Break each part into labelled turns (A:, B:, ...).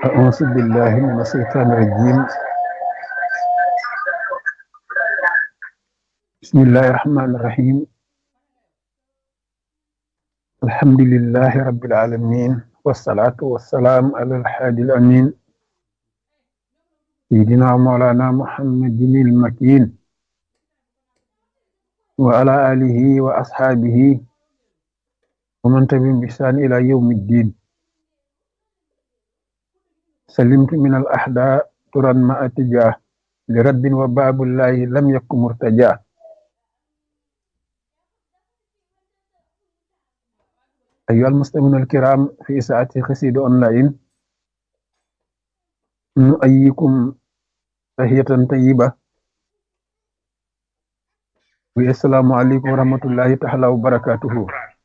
A: أعوذ بالله من الشيطان الرجيم. بسم الله الرحمن الرحيم. الحمد لله رب العالمين، والصلاة والسلام على الحادي الأمين سيدنا مولانا محمد المكين وعلى آله وأصحابه ومن تبعهم بإحسان إلى يوم الدين. سلمت من الأحداء ترا ما أتجاه لرد وباب الله لم يكن مرتجاه. أيها المسلمون الكرام، في ساعة خسيد أونلاين نؤيكم تحية طيبة، والسلام عليكم ورحمة الله تعالى وبركاته.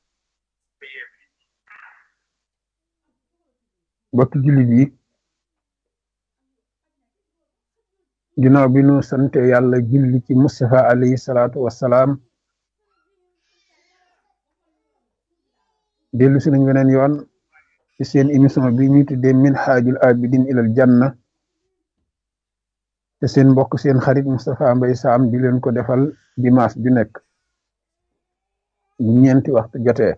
A: bokki jullit yi, ginnaaw bi nu sante yàlla julli ci Mustafa alayhi salaatu wassalaam, dellu si nañ weneen yoon ci seen émission bi ñuy tuddee Minhajul Abidin ilal Janna, te seen mbokk seen xarit Moustapha Mbaye Sam di leen ko defal dimanche ju nekk bu ñeenti waxtu jotee.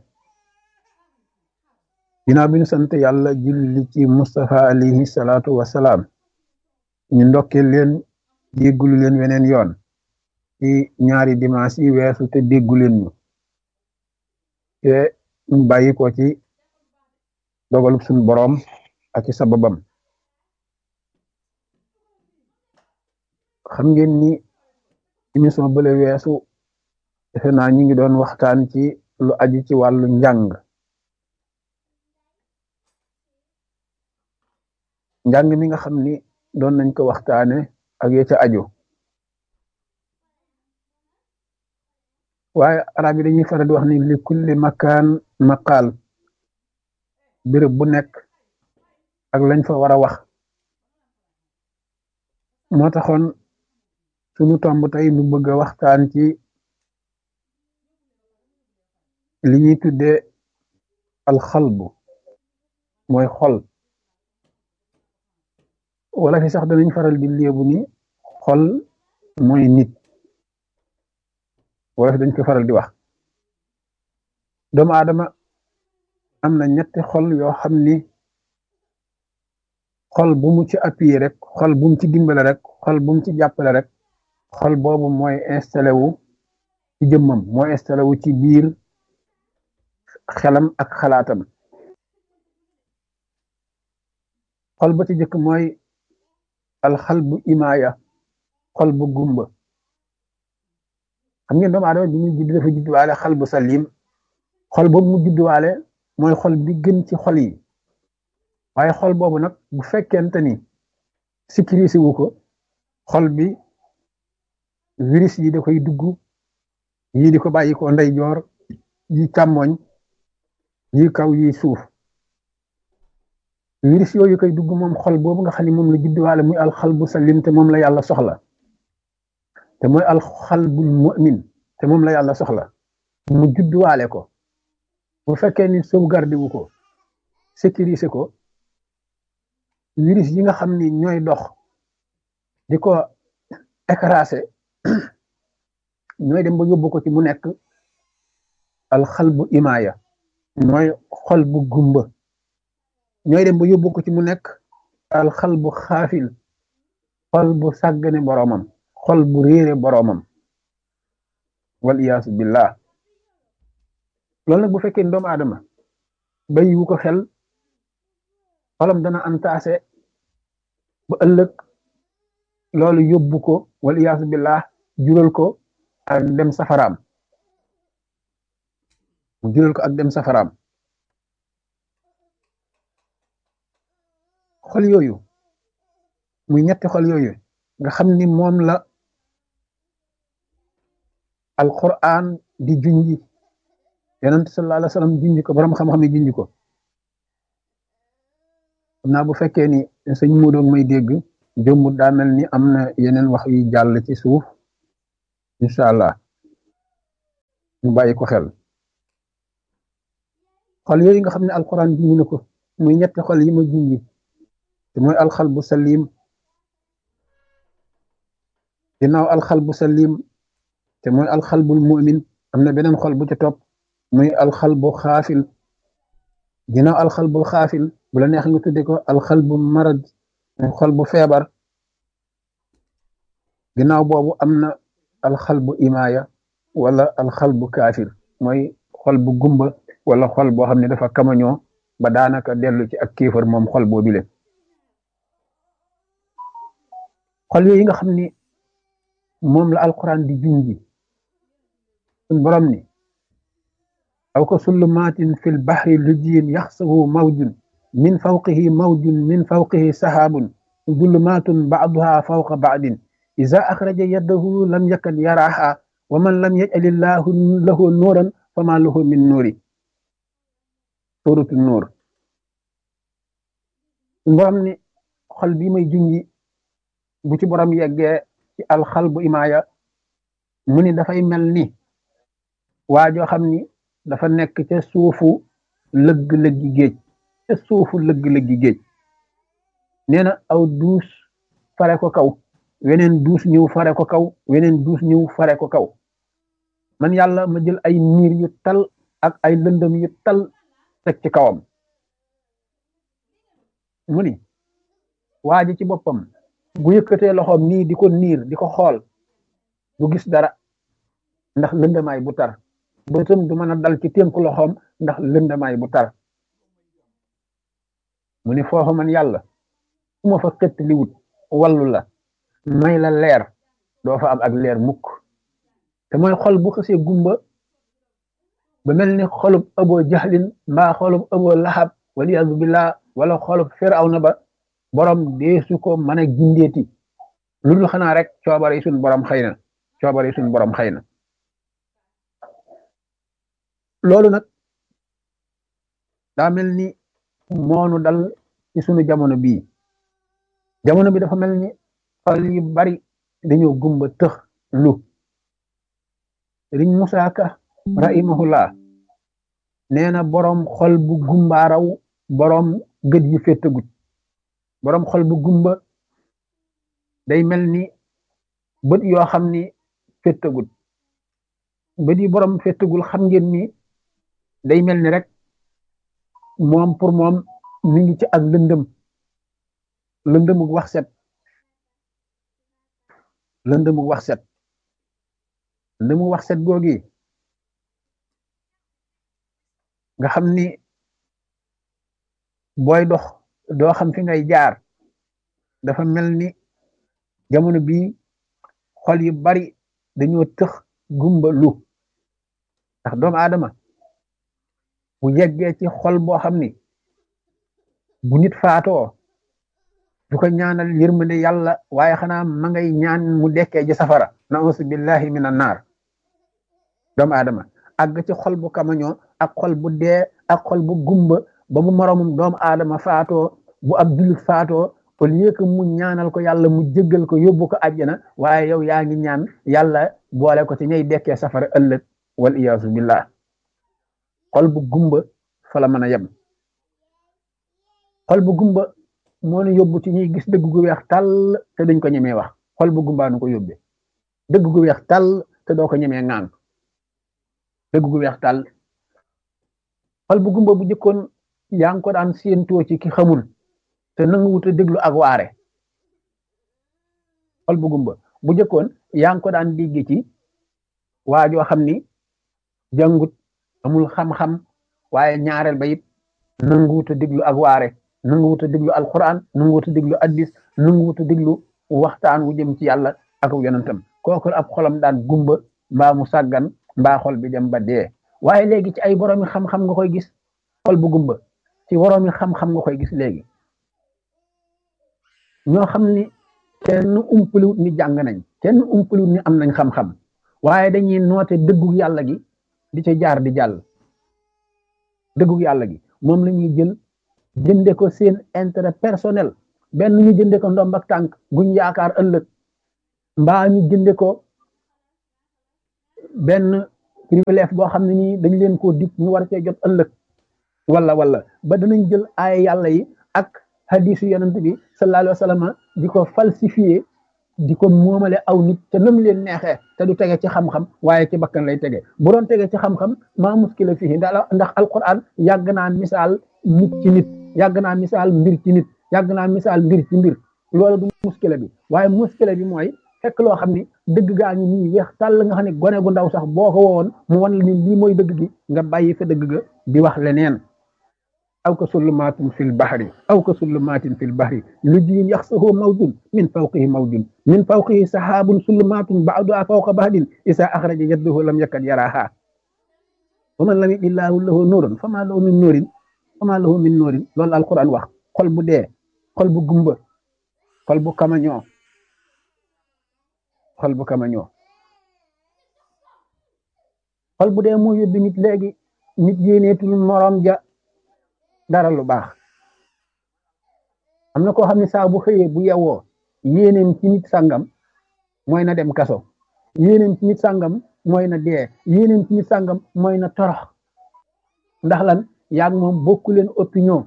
A: ginnaaw bi nu sante yàlla julli ci Mustafa alayhi salaatu wassalaam, ñu ndokkee leen déggulu leen weneen yoon ci ñaari dimanche yi weesu te déggu leen ñu, te ñu bàyyi ko ci dogalub suñu boroom ak ci sababam. xam ngeen ni émission bële weesu defe naa ñi ngi doon waxtaan ci lu aju ci wàllu njàng mi nga xam ni doon nañ ko waxtaane ak ya ca aju. waaye arab yi dañuy faral di wax ni li kulli makaan maqaal, béréb bu nekk ak lañ fa war a wax. moo taxoon sunu tomb tey nu bëgg a waxtaan ci li ñuy tuddee alxalbu, mooy xol. wala fi sax danañ faral di léebu ni xol mooy nit, wala fi dañ ko faral di wax. doomu aadama am na ñetti xol yoo xam ni xol bu mu ci appuyé rek, xol bu mu ci dimbale rek, xol bu mu ci jàppale rek, xol boobu mooy installé wu ci jëmmam, mooy installé wu ci biir xelam ak xalaatam. xol ba ci jëkk mooy alxalbu imaaya, xol bu gumba. xam ngeen doomu aadama bi muy judd dafa judduwaale xal bu salim. xol boobu mu judduwaale mooy xol bi gën ci xol yi, waaye xol boobu nag bu fekkente ni sécurisé wu ko, xol bi virus yi da koy dugg, yii di ko bàyyi ko ndeyjoor, yi càmmoñ, yi kaw, yi suuf. virus yooyu koy dugg moom xol boobu nga xam ne moom la judduwaale muy alxalbu salim, te moom la yàlla soxla, te mooy alxalbul mu'min, te moom la yàlla soxla mu judduwaale ko. bu fekkee ni sauvegarde wu ko, sécurisé ko, virus yi nga xam ni ñooy dox di ko écrasé ñooy dem ba yóbbu ko ci mu nekk alxalbu imaaya, mooy xol bu gumba. ñooy dem ba yóbbu ko ci mu nekk alxalbu xaafil, xol bu sàggane boroomam, xol bu réere boroomam, wal iyaasu billah. loolu nag bu fekkee ni doomu aadama bàyyiwu ko xel, xolam dana antaase ba ëllëg loolu yóbbu ko, wal iyaasu billah, jural ko ak dem safaraam, mu jural ko ak dem safaraam. xol yooyu muy ñetti xol yooyu nga xam ni moom la alquran di junji, yonent sallallahu alayhi wa sallam junji ko, borom xam-xam yi junji ko. xam naa bu fekkee ni sëñ Modou may dégg jëmbut, daa mel ni am na yeneen wax yu jàll ci suuf. incha allah ñu bàyyi ko xel. xol yooyu nga xam ne alquran junji na ko muy ñetti xol yi ma junji, te mooy alxalbu salim. ginnaaw alxalbu salim te mooy alxalbul mu'min am na beneen xol bu ca topp muy alxalbu xaafil. ginnaaw alxalbul xaafil bu la neex nga tudde ko alxalbu marad muy xol bu feebar. ginnaaw boobu am na alxalbu imaaya wala alxalbu kaafir mooy xol bu gumba wala xol boo xam ne dafa kamañoo ba daanaka dellu ci ak kéefar moom xol boo bile. xol yooyu nga xam ni moom la alquran di junji suñ borom ni aw ka sullumaatin fil bahri lujiyin yaxsahu mawjun min fawqihi mawjun min fawqihi sahaabun zulumaatun ba'duha fawqa ba'din iza axraja yadahu lam yakad yaraha wa man lam yaj'alillahu lahu nuuran fama lahu min nuuri. suuratu nuur. suñ borom ni xol bi may junji bu ci borom yeggee ci alxalbu imaaya mu ni dafay mel ni waa joo xam ni dafa nekk ca suufu lëgg-lëggi géej ca suufu lëgg-lëggi géej nee na aw duus fare ko kaw weneen duus ñëw fare ko kaw weneen duus ñëw fare ko kaw man yàlla ma jël ay niir yu tal ak ay lëndëm yu tal teg ci kawam. mu ni waa ji ci boppam bu yëkkatee loxoom nii di ko niir di ko xool du gis dara ndax lëndamaay bu tar bëtam du mën a dal ci tënku loxoom ndax lëndamaay bu tar. mu ni foofu man yàlla su ma fa xëtt li wut wallu la may la leer doo fa am ak leer mukk. te mooy xol bu xësee gumba ba mel ni xolub Abu Jahlin mbaa xolub Abu Lahab waliyaazu billah wala xolub Firawna ba borom deesu ko mën a gindeeti lu dul xanaa rek coobare yi suñ borom xëy na coobare yi suñ borom xëy na. loolu nag daa mel ni moonu dal ci sunu jamono bii. jamono bi dafa mel ni xol yu bari dañoo gumba tëx lu. Sëriñ Musaa Ka rahimahullah nee na borom xol bu gumbaaraw borom gët yu féttagut. borom xol bu gumba day mel ni bët yoo xam ni féttagut. bët yi borom féttagul xam ngeen ni day mel ni rek moom pour moom mi ngi ci ak lëndëm lëndëmug wax set lëndëmug wax set lëndëmug wax set googi nga xam ni booy dox doo xam fi ngay jaar. dafa mel ni jamono bii xol yu bari dañoo tëx gumba lu ndax doomu aadama bu yeggee ci xol boo xam ni bu nit faatoo du ko ñaanal yërmande yàlla waaye xanaa ma ngay ñaan mu dekkee ji safara nausu billahi minan naar. doomu aadama àgg ci xol bu kamañoo ak xol bu dee ak xol bu gumba ba mu moromum doomu aadama faatoo bu ab jullit faatoo au lieu que mu ñaanal ko yàlla mu jéggal ko yóbbu ko àjjana waaye yow yaa ngi ñaan yàlla boole ko ci ñay dekkee safara ëllëg wal iyaasu billah. xol bu gumba fa la mën a yem. xol bu gumba moo ñu yóbbu ci ñuy gis dëgg gu weex tàll te dañ ko ñemee wax. xol bu gumbaa nu ko yóbbee dëgg gu weex tàll te doo ko ñemee ŋaan dëgg gu weex tàll. xol bu gumba bu jëkkoon yaa ngi ko daan séentoo ci ki xamul te nangu wut a déglu ak waare. xol bu gumba bu jëkkoon yaa ngi ko daan dégg ci waajoo xam ni jàngut amul xam-xam waaye ñaareel ba it nangu wut a déglu ak waare nangu wut a déglu alquran nangu wut a déglu addis nangu wut a déglu waxtaan wu jëm ci yàlla ak yonentam. kooku ab xolam daan gumba mbaa mu sàggan mbaa xol bi dem ba dee. waaye léegi ci ay boroomi xam-xam nga koy gis xol bu gumba ci boroomi xam-xam nga koy gis léegi ñoo xam ni kenn umpaliwut ni jàng nañ kenn umpaliwut ni am nañ xam-xam waaye dañuy noote dëggug yàlla gi di ca jaar di jàll. dëggug yàlla gi moom la ñuy jël jënde ko seen intérêt personnel benn ñu jënde ko ndomb ak tànk guñ yaakaar ëllëg mbaa ñu jënde ko benn privilège boo xam ne nii dañ leen koo dig ñu war cee jot ëllëg wala ba danañ jël ay yàlla yi ak hadisu yonent bi sallallahu alayhi wa sallam di ko falsifié di ko moomale aw nit te nam leen neexee te du tege ci xam-xam waaye ci bakkan lay tege bu doon tege ci xam-xam maa muskila fii ndax alquran yàgg naa misaal nit ci nit yàgg naa misaal mbir ci nit yàgg naa misaal mbir ci mbir loolu du muskila bi waaye muskila bi mooy fekk loo xam ni dëgg gaa ngi nii weex tàll nga xam ne gone gu ndaw sax boo ko wowoon mu wan la ni lii mooy dëgg gi nga bàyyi fa dëgg ga di wax leneen aw ka sulumaatin fil bahri aw ka sulumaatin fil bahri lujjin yaxsahu mawjun min fawqihi mawjun min fawqihi sahaabun sulumaatun ba'duha fawqa ba'din isa axraja yaddahu lam yakad yaraha wa man lam yaj'illahu lahu nuuran fama lahu min nuurin fama lahu min nuurin loolu alquran wax xol bu dee xol bu gumba xol bu kamañoo xol bu kamañoo xol bu dee moo yóbbi nit léegi nit yéeneetul morom ja dara lu baax am na koo xam ne saa bu xëyee bu yewoo yéeneem ci nit sàngam mooy na dem kaso yéeneem ci nit sàngam mooy na dee yéeneem ci nit sàngam mooy na torox ndax lan yaag moom bokku leen opinion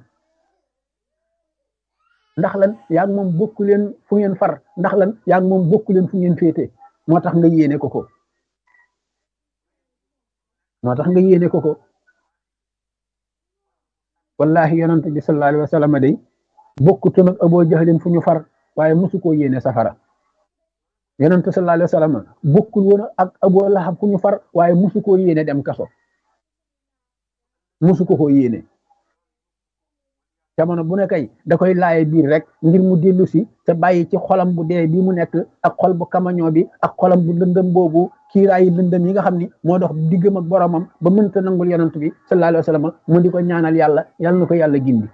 A: ndax lan yaag moom bokku leen fu ngeen far ndax lan yaag moom bokku leen fu ngeen féete moo tax nga yéene ko ko moo tax nga yéene ko ko wallahi yonent bi sallallahu alayhi wa sallam day bokkutoon ak Abu Jahlin fu ñu far waaye mosu koo yéene safara yonent sallallahu alayhi wa sallam bokkul woon ak Abu Lahab fu ñu far waaye mosu koo yéene dem kaso mosu ko yéene jamono bu ne kay da koy laaye biir rek ngir mu dellu si te bàyyi ci xolam bu dee bi mu nekk ak xol bu kamañoo bi ak xolam bu lëndëm boobu kiiraayi lëndëm yi nga xam ni moo dox diggam ak boromam ba mënta nangul yonent bi sallallahu alayhi wa sallam mu di ko ñaanal yàlla yàlla na ko yàlla gindi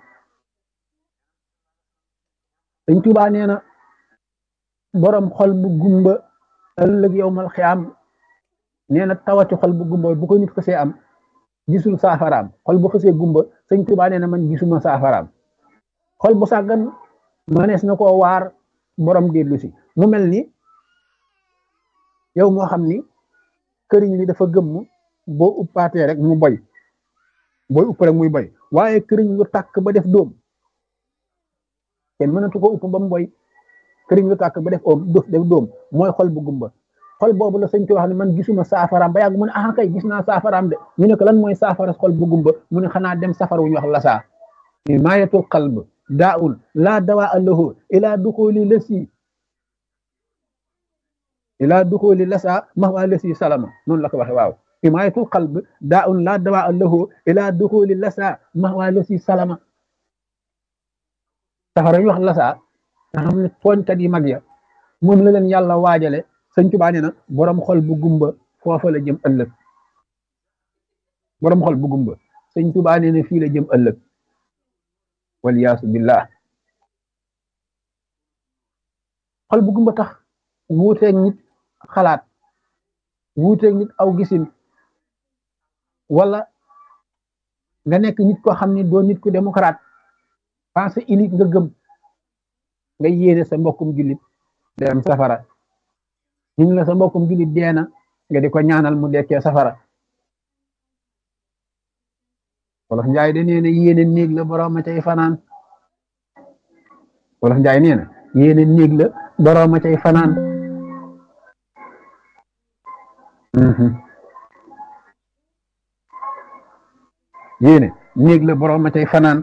A: Sëñ Tuubaa nee na borom xol bu gumba ëllëg yowmal xiyaam nee na tawati xol bu gumba bu ko nit ko see am gisul saafaraam xol bu xësee gumba Sëñ Tuubaa nee na man gisuma saafaraam xol bu sàggan manees na koo waar borom dellu si mu mel ni yow moo xam ni këriñ li dafa gëmm boo uppaatee rek mu boy booy upp rek muy boy waaye këriñ lu tàkk ba def dóom kenn mënatu ko upp ba mu boy këriñ lu tàkk ba def dóom mooy xol bu gumba xol boobu la Sëñ Tuubaa wax ne man gisuma saafaraam ba yàgg mu ne ah kay gis naa saafaraam de ñu ne ko lan mooy saafara xol bu gumba mu ne xanaa dem safara wu ñu wax lasaa maayatul qalb daa'un laa dawaa lahu ilaa duxuli lasaa mahwa lasi salama noonu la ko waxe waaw maayatul qalb daa'un laa dawaa lahu ilaa duxuli lasaa mahwa lasi salama safara ñu wax lasaa nga xam ne tooñkat yi mag ya moom la leen yàlla waajale Sëñ Tuubaa nee na borom xol bu gumba foofa la jëm ëllëg borom xol bu gumba Sëñ Tuubaa nee na fii la jëm ëllëg waliyaasu billah xol bu gumba tax wuuteeg nit xalaat wuuteeg nit aw gisin wala nga nekk nit koo xam ne doo nit ku démocrate pensée unique nga gëm nga yéene sa mbokkum jullit dem safara ñu la sa mbokkum jullit deena nga di ko ñaanal mu dekkee safara wolof njaay de nee na yéene néeg la borom a cay fanaan wolof njaay nee na yéene néeg la borom a cay fanaan yéene néeg la borom a cay fanaan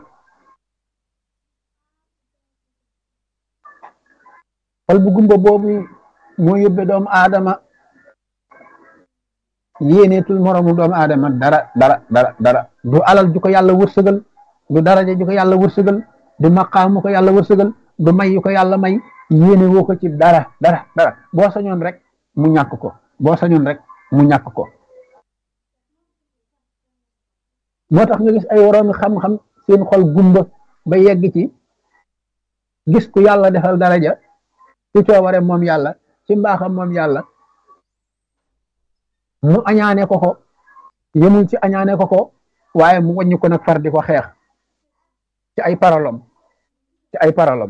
A: xol bu gumba boobu moo yóbbe doomu aadama yéeneetul moromu doomu aadama dara du alal ju ko yàlla wërsëgal du daraja ju ko yàlla wërsëgal du maqaamu ko yàlla wërsëgal du may yu ko yàlla may yéene woo ko ci dara boo sañoon rek mu ñàkk ko moo tax nga gis ay woroomi xam-xam seen xol gumba ba yegg ci gis ku yàlla defal daraja ci coobare moom yàlla ci mbaaxam moom yàlla mu añaane ko yemul ci añaane ko waaye mu wàññi ko nag far di ko xeex ci ay parolom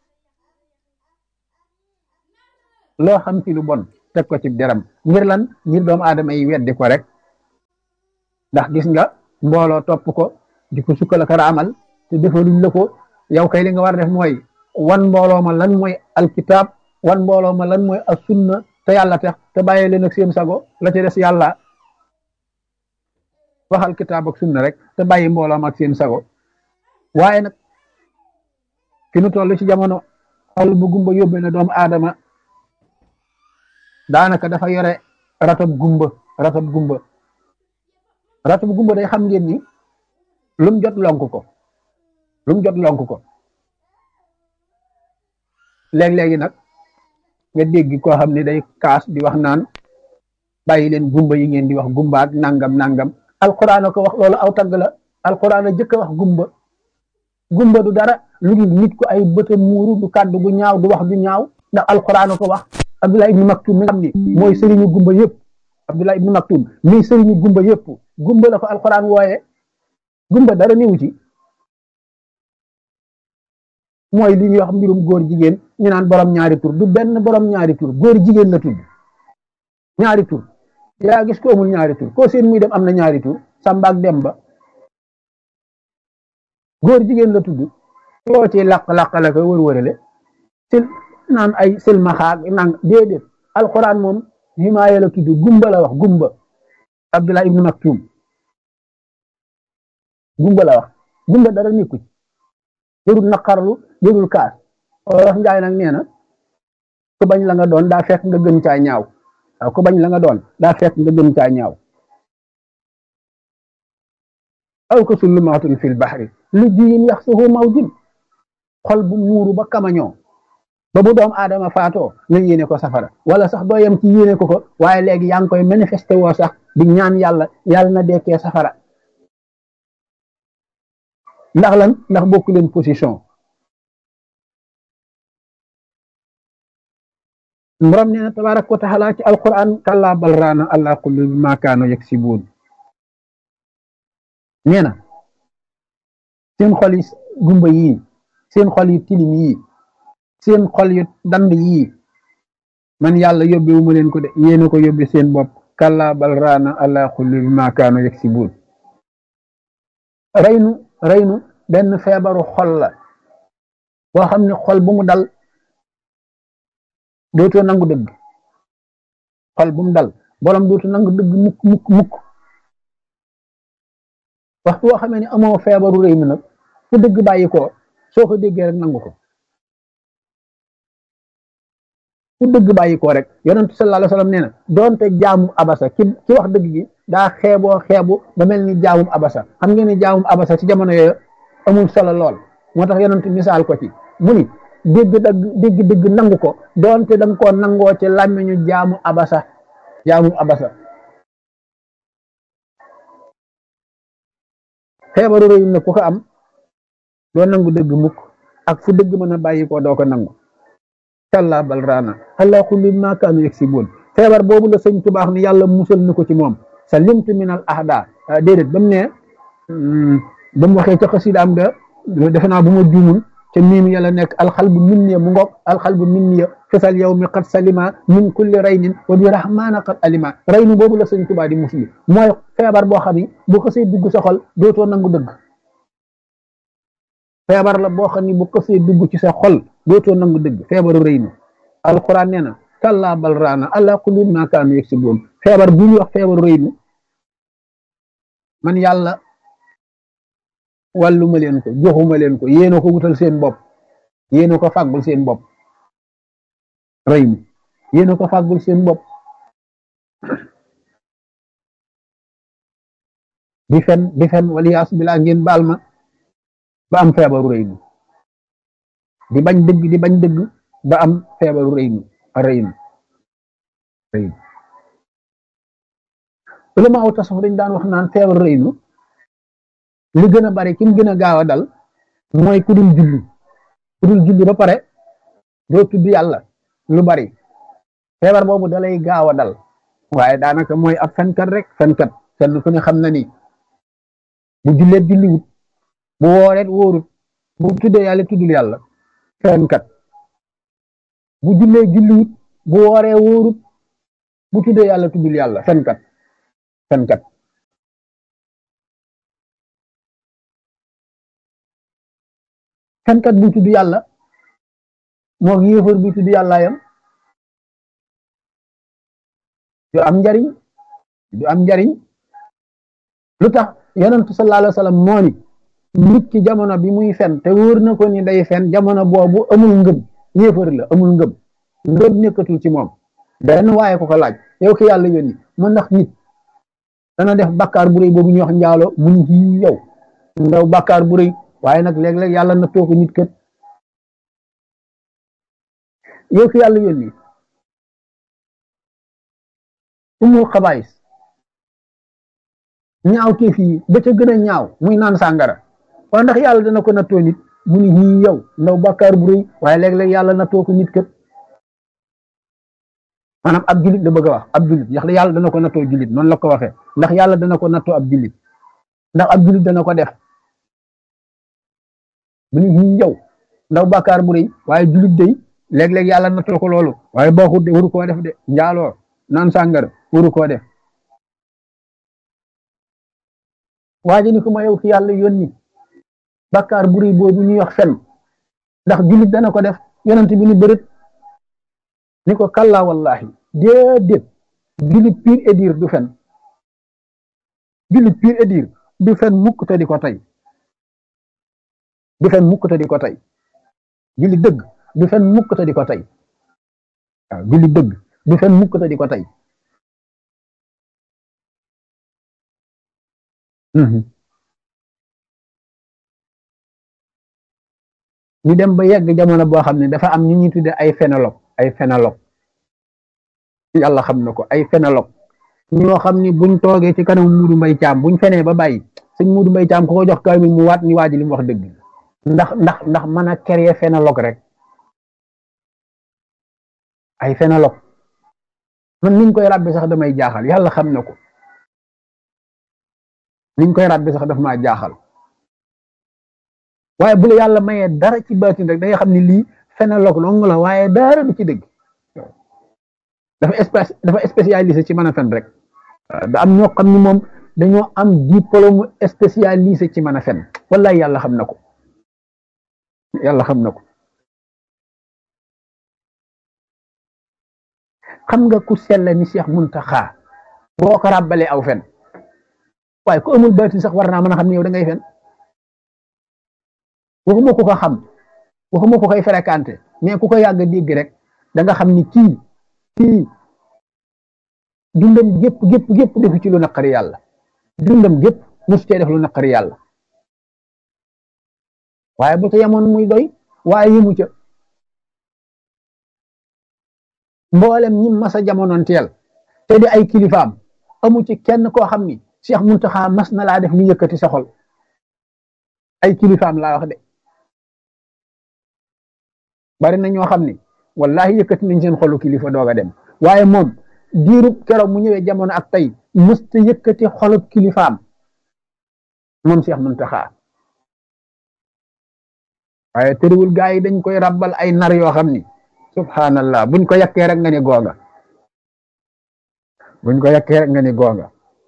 A: loo xam ci lu bon teg ko ci deram ngir lan ngir doomu aadama yi weddi ko rek ndax gis nga mbooloo topp ko di ko sukkal ak raamal te defaluñ la ko yow kay li nga war a def mooy wan mbooloo ma lan mooy alkitab wan mbooloo ma lan mooy as sunna te yàlla tax te bàyyee leen ak seen sago la ci des yàlla waxal kitaab ak sunna rek te bàyyi mbooloo ma ak seen sago waaye nag fi nu toll ci jamono xol bu gumba yóbbe na doomu aadama daanaka dafa yore ratab gumba ratab gumba ratab gumba day xam ngeen ni lum jot lonk ko lum jot lonk ko léeg-léegi nag nga dégg koo xam ne day kaas di wax naan bàyyi leen gumba yi ngeen di wax gumbaat nangam nangam alquran a ko wax loolu aw tagg la alquran a jëkk a wax gumba gumba du dara lu dul nit ko ay bëta muuru du kàddu gu ñaaw du wax du ñaaw ndax alquran a ko wax Abdullah ibnu Maktum mi nga xam ni mooy sëriñu gumba yëpp Abdullah ibnu Maktum mi sëriñu gumba yëpp gumba la ko alquran wooye gumba dara néew ci mooy li ñuy wax mbirum góor jigéen ñu naan borom ñaari tur du benn borom ñaari tur góor jigéen la tudd ñaari tur yaa gis ko amul ñaari tur koo seen muy dem am na ñaari tur Samba ak Demba góor jigéen la tudd yoo ci laq-laq la ko wër-wërale sil naan ay silmaxaag nang déedéet alquran moom himaaya la tudd gumba la wax gumba Abdullah ibnu Maktum gumba la wax gumba dara nekku ci jërul naqarlu jërul kaas wax njaay nag nee na ku bañ la nga doon daa fekk nga gën caa ñaaw waaw ku bañ la nga doon daa fekk nga gën caa ñaaw aw ko sulumaatun fil baxri lu jiyin yaxsuhu mawjun xol bu muuru ba kamañoo ba bu doom aadama faatoo nga yéene ko safara wala sax doo yem ci yéene ko waaye léegi yaa ngi koy manifesté woo sax di ñaan yàlla yàlla na dekkee safara ndax lan ndax bokku leen position borom nee na tabaaraka wa taala ci alquran kallaa bal raana alaa quluubihim maa kaanu yaksibuun nee na seen xol yi gumba yii seen xol yi tilim yii seen xol yu dand yii man yàlla yóbbewu ma leen ko de yéena ko yóbbe seen bopp kallaa bal raana alaa quluubihim maa kaanu yaksibuun reynu benn feebaru xol la boo xam ne xol bu mu dal dootoo nangu dëgg xol bu mu dal borom dootoo nangu dëgg mukk waxtu woo xamee ne amoo feebaru rëy mi nag fu dëgg bàyyi ko soo ko déggee rek nangu ko fu dëgg bàyyi ko rek yonent sallallahu alayhi wa sallam nee na doonte jaamu abasa ki wax dëgg gi daa xeebu ba mel ni jaamum abasa xam ngeen ni jaamum abasa ci jamono yooyu amul solo lool moo tax yonent misaal ko ci mu ni dégg nangu ko doonte danga koo nangoo ci làmmiñu jaamu abasa feebaru rëy na ku ko am doo nangu dëgg mukk ak fu dëgg mën a bàyyi ko doo ko nangu kallaa bal raana alaa quluubihim maa kaanu yaksibuun feebar boobu la sëñ tubaax ni yàlla musal na ko ci moom salimtu min al ahda déedéet ba mu ne ba mu waxee ca xasidaam ga defe naa bu ma juumul ca miim yàlla nekk alxalbu minniya mu ngoog alxalbu minniya fisal yow mi qad salima min kulli raynin wa bi rahmaana qad alima raynu boobu la sëñ tubaa di musli mooy feebar boo xam ni bu xasee dugg sa xol dootoo nangu dëgg feebar la boo xam ni bu xasee dugg ci sa xol dootoo nangu dëgg feebaru rëynu alquran nee na kallaa bal raana alaa quluubihim maa kaanu yaksibuun feebar bu ñuy wax feebaru rëynu man yàlla wàlluma leen ko joxuma leen ko yéena ko wutal seen bopp yéena ko fàggul seen bopp rëynu yéena ko fàggul seen bopp di fen waliyaas bilaa ngeen baal ma ba am feebaru rëynu di bañ dëgg ba am feebaru rëynu ulama aw tasawuf dañ daan wax naan feebaru rëynu li gën a bari ki mu gën a gaaw a dal mooy ku dul julli ba pare doo tudd yàlla lu bari feebar boobu dalay gaaw a dal waaye daanaka mooy ab fenkat rek fenkat kenn ku ne xam na ni bu julleet julliwut bu wooreet wóorut bu tuddee yàlla tuddul yàlla fenkat bu jullee julliwut bu wooree wóorut bu tuddee yàlla tuddul yàlla fenkat fenkat buy tudd yàlla moo yéefar buy tudd yàlla yam du am njariñ du am njariñ lu tax yonentu sallallahu alayhi wa sallam moo ni nit ki jamono bi muy fen te wóor na ko ni day fen jamono boobu amul ngëm yéefar la amul ngëm ngëm nekkatul ci moom benn waaye ko ko laaj yow ki yàlla yónni mu ndax nit dana def bàkkaar bu rëy boobu ñuy wax njaalo mu ni ci yow ndaw bàkkaar bu rëy waaye nag léeg-léeg yàlla na too ko nit kët yow ki yàlla yónni umul xabaayis ñaaw kii fii ba ca gën a ñaaw muy naan sàngara waaye ndax yàlla dana ko nattoo nit mu ni ñii yow ndaw bàkkaar bu rëy waaye léeg-léeg yàlla nattoo ko nit kët maanaam ab julit la bëgg a wax ab julit ndax yàlla dana ko nattoo julit noonu la ko waxee ndax yàlla dana ko nattoo ab julit ndax ab julit dana ko def mu ni ñii yow ndaw bàkkaar bu rëy waaye julit day léeg-léeg yàlla nattoo ko loolu waaye baaxut de waru koo def de njaaloo naan sàngara waru koo def waaye ni ko ma yow ki yàlla yónni bàkkaar bu rëy boobu ñuy wax fen ndax jullit dana ko def yonent bi ni bërit ni ko kalla wallahi déedéet jullit pire et dire du fen jullit pire et dire du fen mukk te di ko tey du fen mukk te di ko tey jullit dëgg du fen mukk te di ko tey waaw jullit dëgg du fen mukk te di ko tey ñu dem ba yegg jamono boo xam ne dafa am ñu ñuy tudde ay phénologue yàlla xam na ko ay phénologue ñoo xam ni buñ toogee ci kanam Muudu Mbay Caam buñ fenee ba bàyyi sëñ Muudu Mbay Caam ku ko jox kaamil mu waat ni waa ji li mu wax dëgg ndax mën a créer phénologue rek ay phénologue man niñ koy ràbbi sax damay jaaxal yàlla xam na ko niñ koy ràbbi sax daf maa jaaxal waaye bu la yàlla mayee dara ci baatin rek day xam ni lii phénologue dong la waaye dara du ci dëgg dafa spécialisé ci mën a fen rek da am ñoo xam ni moom dañoo am diplôme spécialisé ci mën a fen wallahi yàlla xam na ko yàlla xam na ko xam nga ku sell ni Cheikh Muntaxa boo ko ràbbalee aw fen waaye ku amul baatin sax war naa mën a xam ni yow da ngay fen waxuma ku ko xam waxuma ku koy fréquenté mais ku ko yàgg dégg rek da nga xam ni kii dundam gépp defu ci lu naqari yàlla dundam gépp mosu cee def lu naqari yàlla waaye bu ca yemoon muy doy waaye yëmu ca mboolem ñi masa jamonoon teel te di ay kilifaam amu ci kenn koo xam ni Cheikh Muntaxa mas na laa def lu yëkkati sa xol ay kilifaam laa wax de bari na ñoo xam ni wallahi yëkkati nañ seen xolu kilifa doog a dem waaye moom diirub keroog mu ñëwee jamono ak tey mësta yëkkati xolub kilifaam moom Cheikh Muntaxa waaye tëriwul gaa yi dañ koy rabbal ay nar yoo xam ni subhanallah buñ ko yàkkee rek nga ni goonga buñ ko yàkkee rek nga ni goonga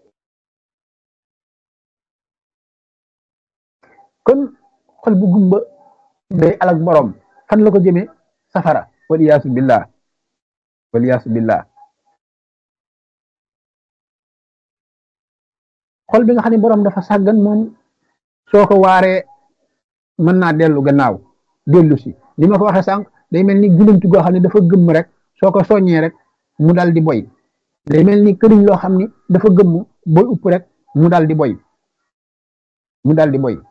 A: kon xol bu gumba day alak borom fan la ko jëmee safara waliyaasu billah waliyaasu billah xol bi nga xam ne borom dafa sàggan moom soo ko waaree mën naa dellu gannaaw dellu si li ma ko waxee sànq day mel ni gulumtu goo xam ne dafa gëmm rek soo ko soññee rek mu dal di boy day mel ni këriñ loo xam ni dafa gëmm booy upp rek mu dal di boy mu dal di boy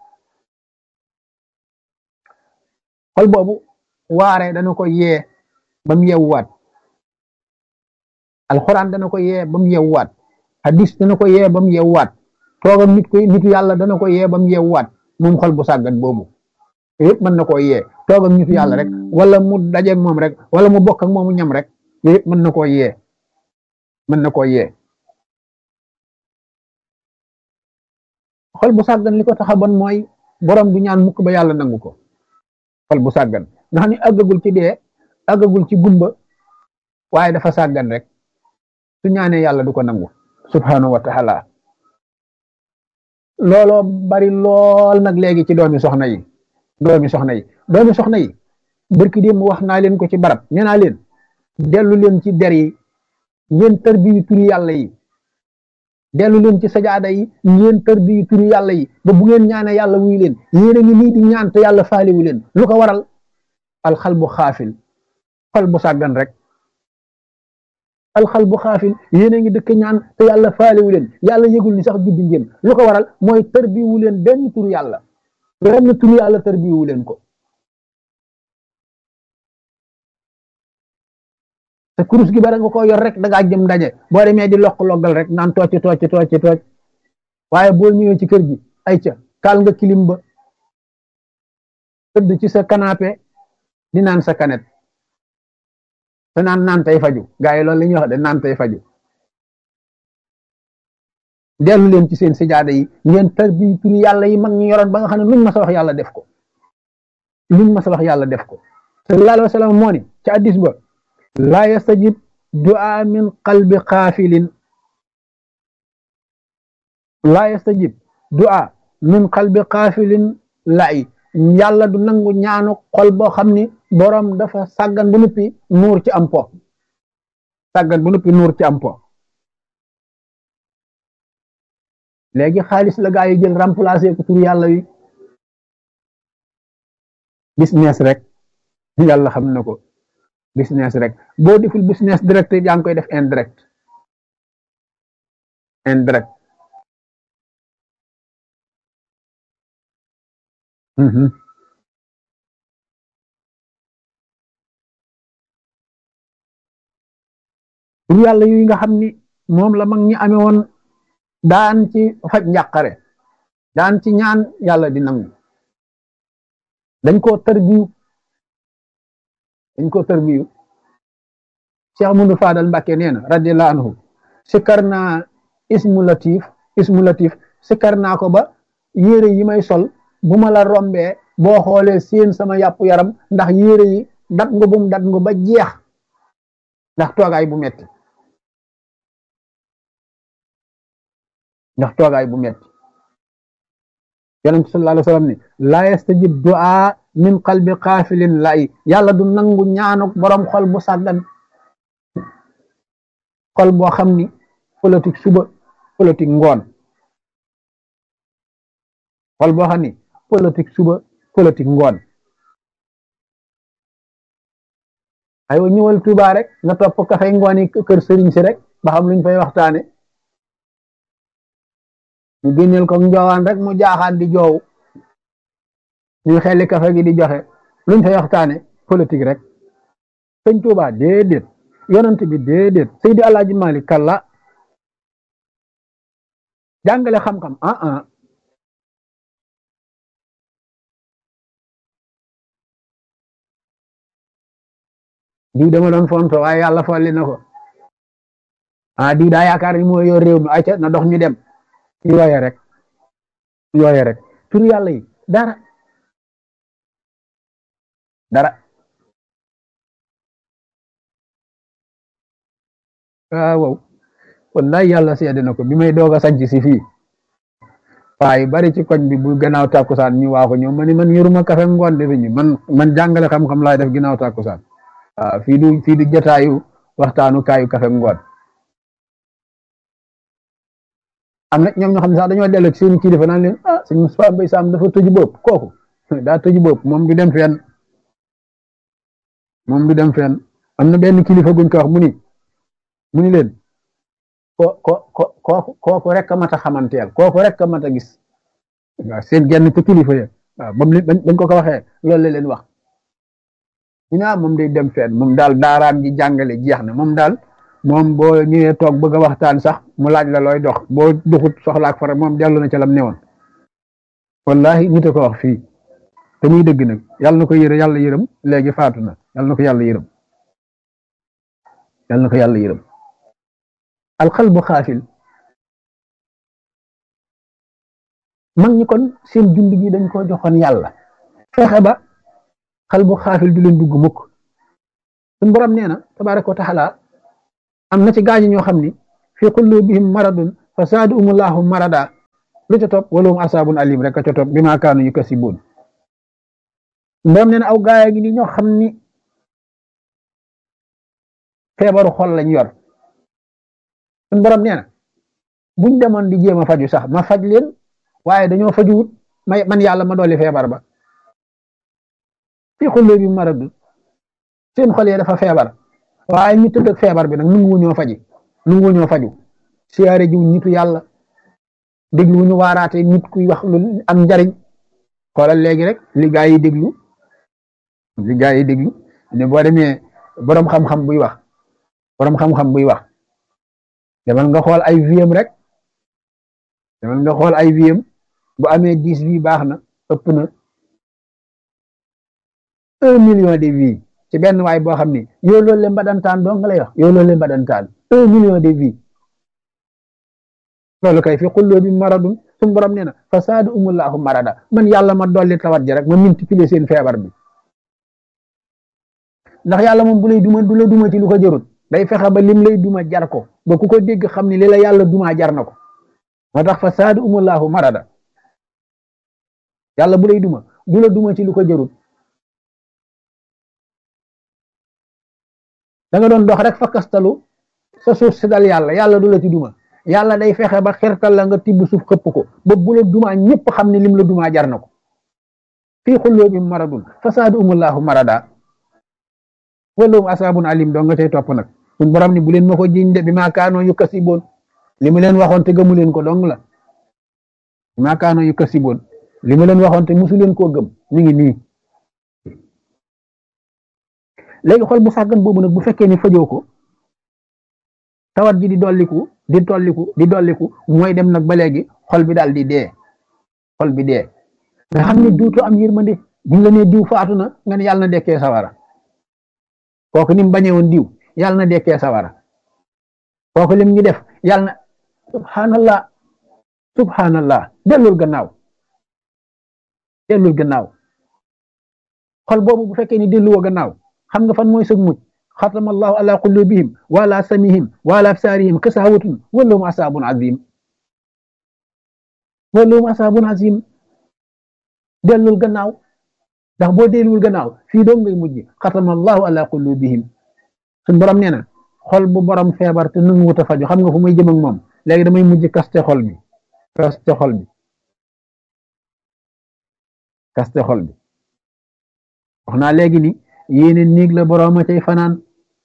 A: xol boobu waare dana ko yee ba mu yeewuwaat alxuraan dana ko yee ba mu yeewuwaat hadis dana ko yee ba mu yeewuwaat toogam nitu yàlla dana ko yee ba mu yeewuwaat moom xol bu sàggan boobu yëpp mën na koo yee toogam nitu yàlla rek wala mu dajeeg moom rek wala mu bokk ak moomu ñam rek yëpp mën na koo yee mën na koo yee xol bu sàggan li ko tax a bon mooy borom du ñaan mukk ba yàlla nangu ko xol bu sàggan nga xam ne àggagul ci dee àggagul ci gumba waaye dafa sàggan rek su ñaanee yàlla du ko nangu subhanahu wa taala looloo bari lool nag léegi ci doomi soxna yi doomi soxna yi barki dem wax naa leen ko ci barab nee naa leen dellu leen ci der yi ngeen tarbiyu turi yàlla yi dellu leen ci sajaada yi ngeen tarbiyu turi yàlla yi ba bu ngeen ñaane yàlla wuy leen yéen a ngi nii di ñaan te yàlla faaliwu leen lu ko waral alxal bu xaafil xol bu sàggan rek alxal bu xaafil yéen a ngi dëkk ñaan te yàlla faaliwu leen yàlla yëgul ni sax juddi ngeen lu ko waral mooy tarbiyu leen benn turu yàlla benn turu yàlla tarbiyu leen ko te kurus gi bara nga ko yor rek da ngaa jëm daje boo demee di lokk-loggal rek naan tooc waaye boo ñëwee ci kër gi ay ca kaal nga kilim ba tëdd ci sa canapé di naan sa kanet te naan tey faju gaa yi loolu la ñuy wax de naan tey faju dellu leen ci seen sijaada yi ngeen tarbi turi yàlla yi mag ñu yoroon ba nga xam ne luñ mas a wax yàlla def ko luñ mas a wax yàlla def ko sallallahu alayhi wa sallam moo ni ci addis ba laa yastajib du'a min qalbi xaafilin laa yastajib du'a min qalbi xaafilin la'i yàlla du nangu ñaanu xol boo xam ni boroom dafa sàggan bu nuppi nuur ci am po sàggan bu nuppi nuur ci am po léegi xaalis la gaa yi jël remplacer ko tur yàlla yi business rek yàlla xam na ko business rek boo deful business direct yaa ngi koy def indirect tur yàlla yu nga xam ni moom la mag ñi amee woon daan ci faj njàqare daan ci ñaan yàlla di nangu dañ koo tarbiyu Cheikh Amadou Fadal Mbàkke nee na radiyallahu anhu sikkar naa ismu latif sikkar naa ko ba yére yi may sol bu ma la rombee boo xoolee seen sama yàpp yaram ndax yére yi dat nga ba jeex ndax toogaay bu metti yonent sallallahu alayhi wa sallam ni laa yastajib du'a min qalbi xaafilin la'i yàlla du nangu ñaanuk borom xol bu sàggan xol boo xam ni politique suba politique ngoon xol boo xam ni politique suba politique ngoon aywa ñëwal Tuuba rek nga topp kafay ngoon yi kër sëriñ si rek ba xam luñ fay waxtaane ñu génneel ko njoowaan rek mu jaaxaan di joow ñu xelli kafe gi di joxe luñ fay waxtaane politique rek sëñ Tuuba déedéet yonent bi déedéet Seydi Alaaji Malik kalla jàngale xam-xam diw dama doon fonto waaye yàlla folli na ko diw daa yaakaar ni mooy yor réew mi ayca na dox ñu dem yooye rek tur yàlla yi dara waaw wallahi yàlla seede na ko bi may doog a sanc si fii waaye bari ci koñ bi bu gannaaw tàkkusaan ñu waa ko ñëw ma ni man yoruma kafe ngoon de ñu man jàngale xam-xam laay def ginnaaw tàkkusaan waaw fii du jotaayu waxtaanu kaayu kafe ngoon am na ñoom ñoo xam ne sax dañoo dellu ci seen kilifa naan leen sëñ Moustapha Mbaye Sam dafa tëju bopp kooku daa tëju bopp moom du dem fenn am na benn kilifa guñ ko wax mu ni leen kooku rek a mat a xamanteel kooku rek a mat a gis waaw seen genn ci kilifa ya waaw bañ ko waxee loolu la leen wax ñu ne moom day dem fenn moom daal daaraam ji jàngale jeex na moom boo ñëwee toog bëgg a waxtaan sax mu laaj la looy dox boo doxut soxlaak fara moom dellu na ca lam newoon wallahi nit a ko wax fii te muy dëgg nag yàlla na ko yàlla yërëm léegi faatu na yàlla na ko yàlla yërëm alxalbu xaafil mag ñi kon seen dund gi dañ ko joxoon yàlla fexe ba xalbu xaafil du leen dugg mukk suñ borom nee na tabaraka wa taala am na ci gaañi ñoo xam ni fi qulubihim maradun fa zaadahumullahu marada lu ca topp walahum asaabun alim rek a ca topp bi maa kaanu yukasibuun borom nee na aw gaaya gi ni ñoo xam ni feebaru xol lañ yor suñ borom nee na buñ demoon di jéem a faju sax ma faj leen waaye dañoo fajuwut man yàlla ma dolli feebar ba fii xullee bi maradu seen xol yi dafa feebar waaye ñu tëdd ak feebar bi nag nungu ñoo faju siyaare jiw nitu yàlla déglu ñu waaraate nit kuy wax lu am njariñ xoolal léegi rek li gaa yi déglu ne boo demee boroom xam-xam buy wax demal nga xool ay viem rek bu amee 10 vie baax na ëpp na 1 million de vie ci benn waay boo xam ni yow loolu leen badantaan doo nga lay wax yow loolu leen badantaan 1 million de vie loolu kay fi xulloo bi maradun suñu borom nee na fasaadu umullahu marada man yàlla ma dolli tawat ji rek ma multiplier seen feebar bi ndax yàlla moom bu lay duma du la duma ci lu ko jarut day fexe ba lim lay duma jar ko ba ku ko dégg xam ni li la yàlla duma jar na ko moo tax fasaadu umullahu marada yàlla bu lay duma du la duma ci lu ko jarut da nga doon dox rek fa kastalu sa suuf si dal yàlla du la ci duma yàlla day fexe ba xirtal la nga tibb suuf xëpp ko ba bu la duma ñëpp xam ne lim la duma jar na ko fii xulloo bi maradun fasaadu umullahu marada walahum asaabun alim doo nga cay topp nag suñ borom ni bu leen ma ko jiñ de bi maa kaanoo yu kasiboon li mu leen waxoon te gëmu leen ko dong la bi maa kaanoo yu kasiboon li mu leen waxoon te musu leen koo gëm mi ngi nii léegi xol bu sàggan boobu nag bu fekkee ni fajoo ko tawat ji di dolliku mooy dem nag ba léegi xol bi daal di dee xol bi dee nga xam ne duutu am yërmande buñ la nee diw faatu na nga ne yàlla na dekkee sawara kooku ni mu bañee woon diw yàlla na dekkee sawara kooku lim ñu def yàlla na subhanallah dellul gannaaw xol boobu bu fekkee ni delluwoo gannaaw xam nga fan mooy sëg mucc xatama allahu ala qulubihim wa ala samihim wa ala absarihim kasawatun walahum asabun azim dellul gannaaw ndax boo delluwul gannaaw fii doom ngay mujj xatama allahu ala qulubihim suñ borom nee na xol bu borom feebar te nangu wut a faju xam nga fu muy jëm ak moom léegi damay mujj kaste xol bi wax naa léegi ni yéene néeg la borom a cay fanaan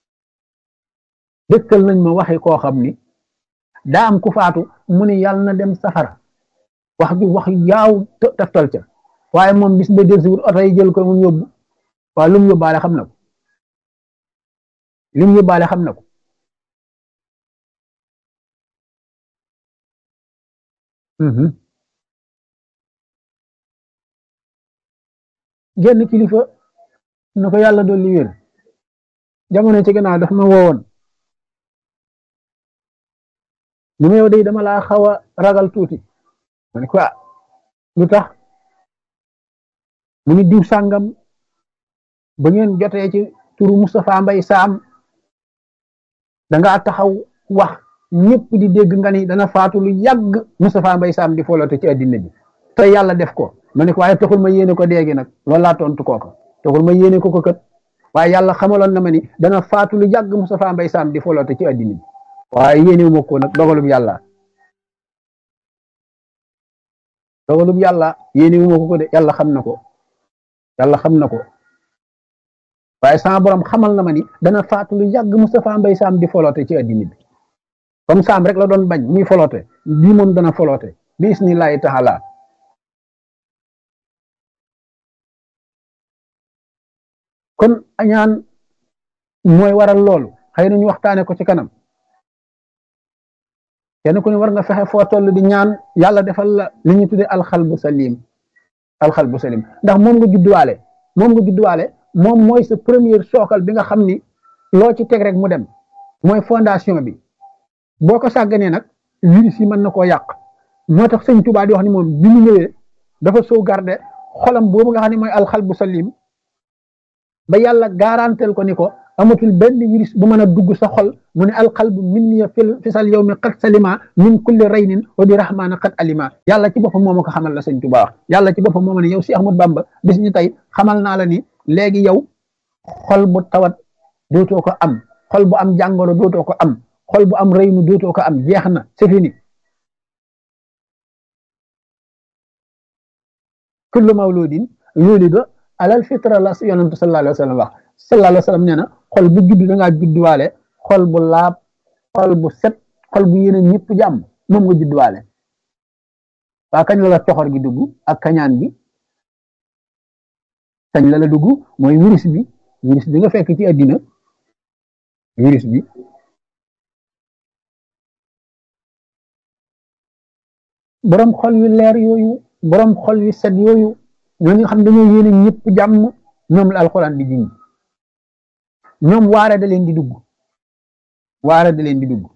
A: dëkkal nañ ma waxi koo xam ni daa am ku faatu mu ne yàlla na dem safara wax yaaw taftal ca waaye moom bis ba del si wut oto yi jël ko mu yóbbu waaye lu mu yóbbaale xam na ko genn kilifa na ko yàlla dolli wér jamono ci gannaaw daf ma woowoon li ma yow day dama laa xaw a ragal tuuti ma ne ko lu tax mu ni diw sàngam ba ngeen jotee ci turu Moustapha Mbaye Sam dangaa taxaw wax ñëpp di dégg nga ni dana faatu lu yàgg Moustapha Mbaye Sam di foloote ci addina bi te yàlla def ko ma ne ko waaye taxul ma yéene ko déegi nag loolu laa tontu kooka taxul ma yéene ko kat waaye yàlla xamaloon na ma ni dana faatu lu yàgg Moustapha Mbaye Sam di foloote ci addina bi waaye yéene wu ma ko nag dogalub yàlla yéene wu ma ko de yàlla xam na ko waaye sama borom xamal na ma ni dana faatu lu yàgg Moustapha Mbaye Sam di foloote ci addina bi comme Sam rek la doon bañ muy foloote bii moom dana foloote bi isnillahi taala kon añaan mooy waral loolu xëy na ñu waxtaane ko ci kanam kenn ku ne war nga fexe foo toll di ñaan yàlla defal la li ñu tuddee alxalbu salim ndax moom nga judduwaale moom mooy sa première sookal bi nga xam ni loo ci teg rek mu dem mooy fondation bi boo ko sàgganee nag virus yi mën na koo yàq moo tax sëñ Tuubaa di wax ni moom bi mu ñëwee dafa sauvegarder xolam boobu nga xam ne mooy alxalbu salim ba yàlla garantel ko ni ko amatul benn virus bu mën a dugg sa xol mu ne alqalbu minni fisal yawmi qad salima min kulli raynin wa bi rahmana qad alima yàlla ci boppam moo ma ko xamal la sëñ Tuubaa wax yàlla ci boppam moo ma ne yow si Ahmad Bamba bis ni tey xamal naa la ni léegi yow xol bu tawat dootoo ko am xol bu am jàngoro dootoo ko am xol bu am rëynu dootoo ko am jeex na c'est fini kullu mawludin yulidu alal fitra la yonent sallallahu alayhi wa sallam wax sallallahu alayhi wa sallam nee na xol bu judd da ngaa judduwaale xol bu laab xol bu set xol bu yéene ñëpp jàmm moom nga judduwaale waa kañ la la coxor gi dugg ak kañaan bi kañ la la dugg mooy virus bi nga fekk ci àddina virus bi borom xol yu leer yooyu borom xol yu set yooyu ñooñu nga xam dañoo yéene ñëpp jàmm ñoom la alxuraan di jiñ ñoom waare da leen di dugg waare da leen di dugg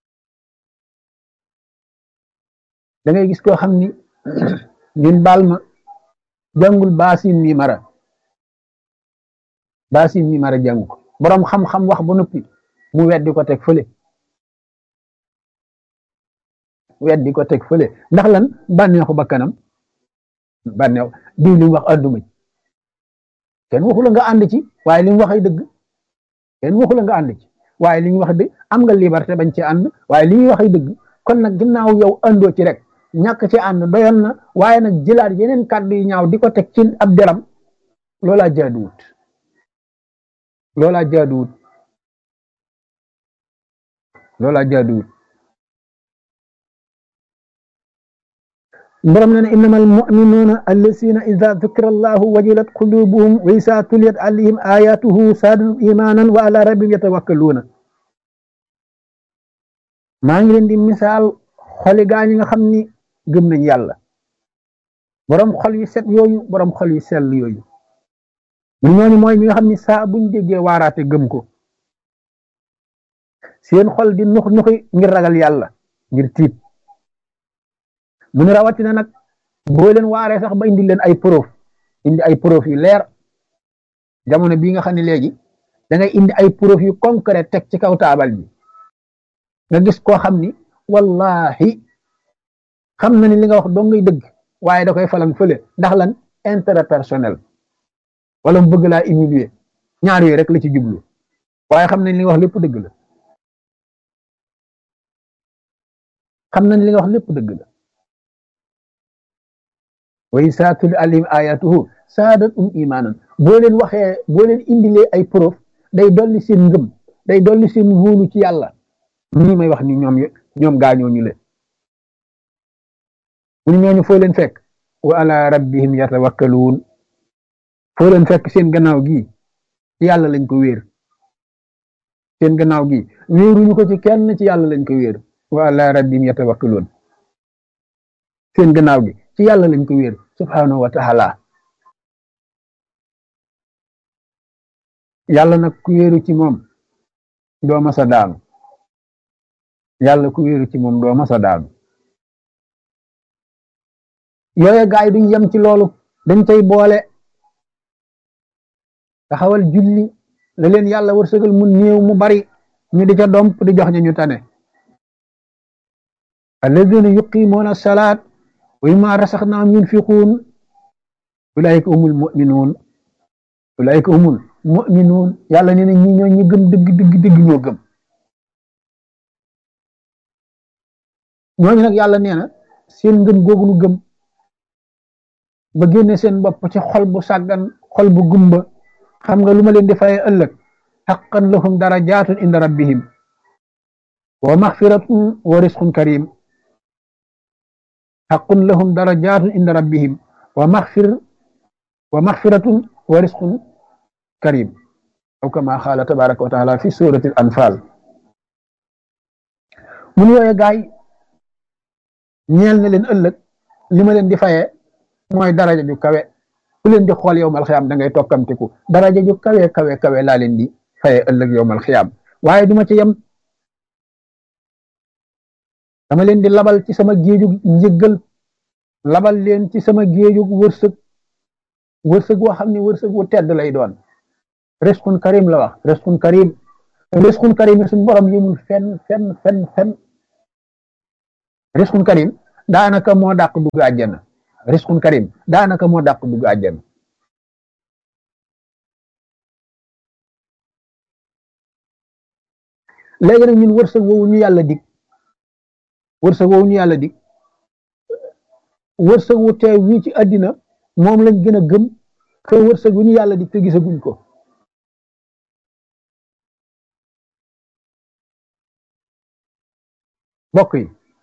A: da ngay gis koo xam ni ngeen baal ma jàngul baasin mi mara jàngu ko borom xam-xam wax ba noppi mu weddi ko teg fële ndax lan bànneexu bakkanam bànneex diw li mu wax ànduma ci kenn waxu la nga ànd ci waaye li mu wax ay dëgg kenn waxu la nga ànd ci waaye li ñu wax dëgg am nga liberté bañ ci ànd waaye li ñuy wax ay dëgg kon nag ginnaaw yow àndoo ci rek ñàkk ci ànd doyoon na waaye nag jëlaat yeneen kàddu yu ñaaw di ko teg ci ab deram loolaa jaaduwut loolaa jaaduwut borom na ne innamal mu'minuuna allazina ida dukira allahu wajilat qulubuhum wa isa tuliyat alayhim ayatuhu saadatuhum imanan wa ala rabbihim yatawakkaluuna maa ngi leen di misaal xoli gaa ñi nga xam ni gëm nañ yàlla borom xol yu set yooyu borom xol yu sell yooyu ñu ñooñu mooy ñi nga xam ni saa buñ déggee waaraate gëm ko seen xol di nux nuxi ngir ragal yàlla ngir tiit mu ne rawatina nag boo leen waaree sax ba indi leen ay preuve yu leer jamono bii nga xam ne léegi da ngay indi ay preuve yu concret teg ci kaw taabal bi nga gis koo xam ni wallahi xam na ni li nga wax doo ngay dëgg waaye da koy falang fële ndax lan intérêt personnel wala mu bëgg laa humilier ñaar yooyu rek la ci jublu waaye xam nañ li nga wax lépp dëgg la wa izaa tuliyat alayhim ayatuhu saadathum imanan boo leen indilee ay preuve day dolli seen ngëm day dolli seen wóolu ci yàlla ñi may wax ni ñoom gaañoo ñu leen mu ñooñu foo leen fekk wa ala rabbihim yatawakkaluun foo leen fekk seen gannaaw gi ci yàlla lañ ko wéer seen gannaaw gi wéeruñu ko ci kenn ci yàlla lañ ko wéer wa ala rabbihim yatawakkaluun seen gannaaw gi ci yàlla lañ ko wéer subhanahu wa taala yàlla nag ku wéeru ci moom doo masa daanu yàlla ku wéeru ci moom doo masa daanu yooye gaay duñ yem ci loolu dañ cay boole taxawal julli la leen yàlla wërsëgal mu néew mu bari ñu di ca domp di jox ñu tane alladina yuqimuuna salaat wa mimma rasaxnaahum yunfiquun ulaika humul mu'minuun yàlla nee na ñi ñoo ñu gëm dëgg ñoo gëm ñooñu nag yàlla nee na seen ngëm googu nu gëm ba génne seen bopp ci xol bu sàggan xol bu gumba xam nga lu ma leen di faye ëllëg haqqan lahum darajaatun inda rabbihim wa maxfiratun wa risqun karim haqqun lahum darajaatun inda rabbihim wa maxfiratun wa risqun karim aw kama qaala tabaraka wa taala fi surati al-anfal mun yooye gaay ñeel na leen ëllëg li ma leen di faye mooy daraja ju kawe ku leen di xool yowmal xiyaam da ngay tokkamtiku daraja ju kawe laa leen di faye ëllëg yowmal xiyaam waaye duma ci yem dama leen di labal ci sama géejug njëggal labal leen ci sama géejug wërsëg woo xam ne wërsëg wu tedd lay doon risqun karim la wax risqun karim risqun karim suñu borom yëmul fenn risqun karim daanaka moo dàq dugg àjjana risqun karim daanaka moo dàq dugg àjjana léegi nag ñun wërsëg woowu ñu yàlla dig wërsëg woowu ñu yàlla dig wërsëg wu teew wii ci àddina moom lañ gën a gëm que wërsëg wu ñu yàlla dig te gisaguñ ko mbokk yi